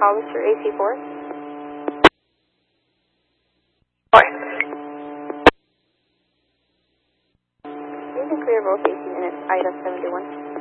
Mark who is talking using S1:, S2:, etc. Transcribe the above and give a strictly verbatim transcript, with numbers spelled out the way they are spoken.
S1: Hollister A C four.
S2: Four.
S1: You can clear both A C units, I D A seventy-one.